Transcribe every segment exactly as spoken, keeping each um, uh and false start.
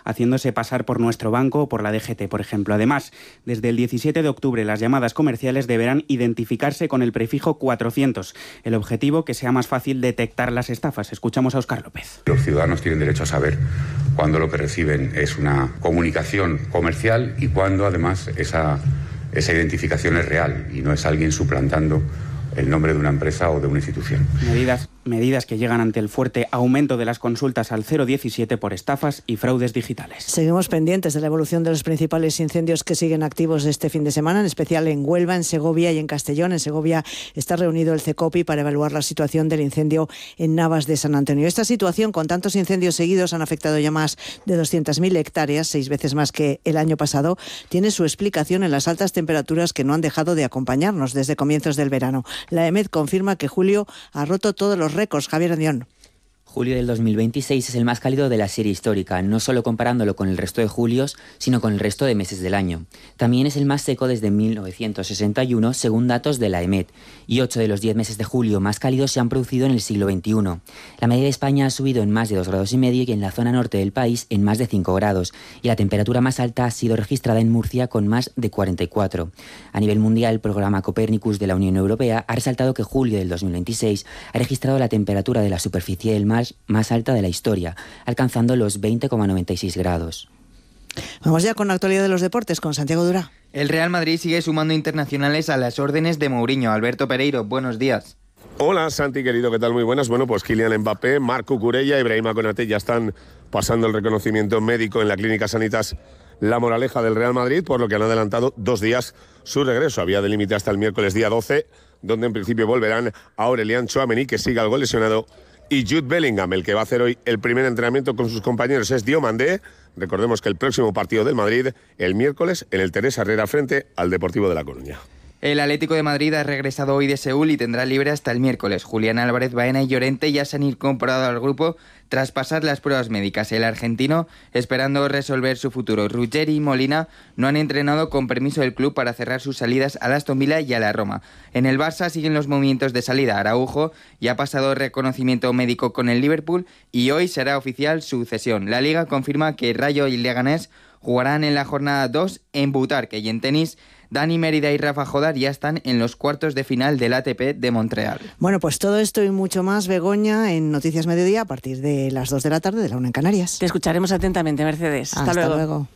haciéndose pasar por nuestro banco o por la D G T, por ejemplo. Además, desde el diecisiete de octubre las llamadas comerciales deberán identificarse con el prefijo cuatrocientos. El objetivo, que sea más fácil detectar las estafas. Escuchamos a Óscar López. Los ciudadanos tienen derecho a saber cuándo lo que reciben es una comunicación comercial y cuándo, además, esa, esa identificación es real y no es alguien suplantando el nombre de una empresa o de una institución. Medidas, medidas que llegan ante el fuerte aumento de las consultas al cero diecisiete por estafas y fraudes digitales. Seguimos pendientes de la evolución de los principales incendios que siguen activos este fin de semana, en especial en Huelva, en Segovia y en Castellón. En Segovia está reunido el CECOPI para evaluar la situación del incendio en Navas de San Antonio. Esta situación, con tantos incendios seguidos, han afectado ya más de doscientas mil hectáreas, seis veces más que el año pasado. Tiene su explicación en las altas temperaturas que no han dejado de acompañarnos desde comienzos del verano. La EMET confirma que julio ha roto todos los récords. Javier Andión. Julio del dos mil veintiséis es el más cálido de la serie histórica, no solo comparándolo con el resto de julios, sino con el resto de meses del año. También es el más seco desde mil novecientos sesenta y uno, según datos de la EMET, y ocho de los diez meses de julio más cálidos se han producido en el siglo veintiuno. La media de España ha subido en más de dos grados y medio y en la zona norte del país en más de cinco grados, y la temperatura más alta ha sido registrada en Murcia con más de cuarenta y cuatro. A nivel mundial, el programa Copernicus de la Unión Europea ha resaltado que julio del dos mil veintiséis ha registrado la temperatura de la superficie del mar más alta de la historia, alcanzando los veinte coma noventa y seis grados. Vamos ya con la actualidad de los deportes, con Santiago Durá. El Real Madrid sigue sumando internacionales a las órdenes de Mourinho. Alberto Pereiro, buenos días. Hola Santi, querido, ¿qué tal? Muy buenas. Bueno, pues Kylian Mbappé, Marc Cucurella y Ibrahima Konaté ya están pasando el reconocimiento médico en la Clínica Sanitas La Moraleja del Real Madrid, por lo que han adelantado dos días su regreso. Había de límite hasta el miércoles día doce, donde en principio volverán a Aurelian Tchouaméni, que sigue algo lesionado, y Jude Bellingham. El que va a hacer hoy el primer entrenamiento con sus compañeros es Diomandé. Recordemos que el próximo partido del Madrid, el miércoles, en el Teresa Herrera frente al Deportivo de La Coruña. El Atlético de Madrid ha regresado hoy de Seúl y tendrá libre hasta el miércoles. Julián Álvarez, Baena y Llorente ya se han incorporado al grupo tras pasar las pruebas médicas. El argentino esperando resolver su futuro. Ruggeri y Molina no han entrenado con permiso del club para cerrar sus salidas al Aston Villa y a la Roma. En el Barça siguen los movimientos de salida. Araujo ya ha pasado reconocimiento médico con el Liverpool y hoy será oficial su cesión. La Liga confirma que Rayo y Leganés jugarán en la jornada dos en Butarque, y en tenis Dani Mérida y Rafa Jodar ya están en los cuartos de final del A T P de Montreal. Bueno, pues todo esto y mucho más, Begoña, en Noticias Mediodía a partir de las dos de la tarde, de la una en Canarias. Te escucharemos atentamente, Mercedes. Hasta, Hasta luego. luego.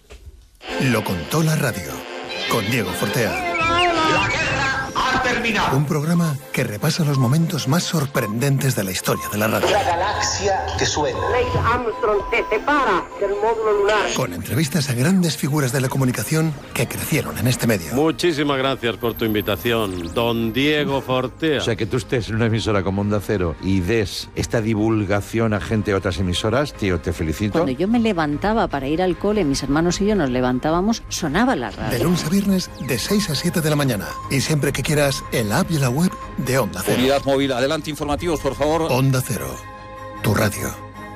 Lo contó la radio, con Diego Fortea. La guerra ha terminado. Un programa que repasa los momentos más sorprendentes de la historia de la radio. La galaxia que suena. Neil Armstrong se separa del módulo lunar. Con entrevistas a grandes figuras de la comunicación que crecieron en este medio. Muchísimas gracias por tu invitación, don Diego Fortea. O sea, que tú estés en una emisora como Onda Cero y des esta divulgación a gente de otras emisoras, tío, te felicito. Cuando yo me levantaba para ir al cole, mis hermanos y yo nos levantábamos, sonaba la radio. De lunes a viernes, de seis a siete de la mañana. Y siempre que quieras, en la app y la web de Onda Cero. Unidad móvil, adelante, informativos, por favor. Onda Cero, tu radio.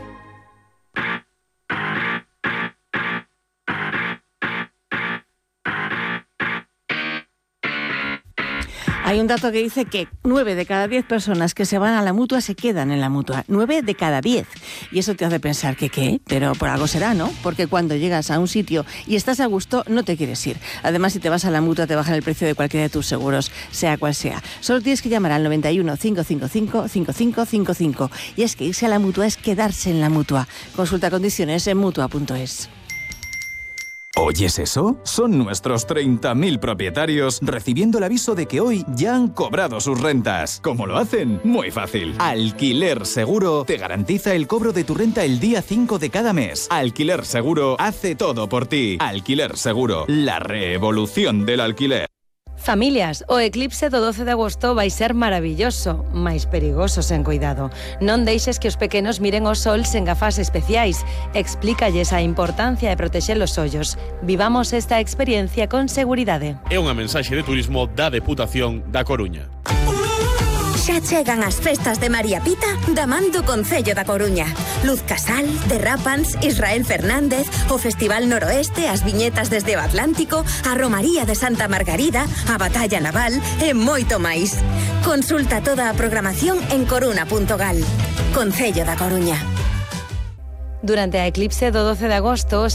Hay un dato que dice que nueve de cada diez personas que se van a la Mutua se quedan en la Mutua. nueve de cada diez. Y eso te hace pensar que qué, pero por algo será, ¿no? Porque cuando llegas a un sitio y estás a gusto, no te quieres ir. Además, si te vas a la Mutua, te bajan el precio de cualquiera de tus seguros, sea cual sea. Solo tienes que llamar al noventa y uno, cinco cinco cinco, cinco cinco cinco cinco. Y es que irse a la Mutua es quedarse en la Mutua. Consulta condiciones en mutua punto es. ¿Oyes eso? Son nuestros treinta mil propietarios recibiendo el aviso de que hoy ya han cobrado sus rentas. ¿Cómo lo hacen? Muy fácil. Alquiler Seguro te garantiza el cobro de tu renta el día cinco de cada mes. Alquiler Seguro hace todo por ti. Alquiler Seguro, la revolución del alquiler. Familias, o eclipse do doce de agosto vai ser maravilloso, máis perigoso sen cuidado. Non deixes que os pequenos miren o sol sen gafas especiais. Explícalles a importancia de protexer os ollos. Vivamos esta experiencia con seguridade. É unha mensaxe de turismo da Deputación da Coruña. Xa chegan as festas de María Pita da man do Concello da Coruña. Luz Casal, Derrapans, Israel Fernández, o Festival Noroeste, as viñetas desde o Atlántico, a Romaría de Santa Margarida, a Batalla Naval e moito máis. Consulta toda a programación en coruna punto gal. Concello da Coruña. Durante a eclipse do doce de agosto,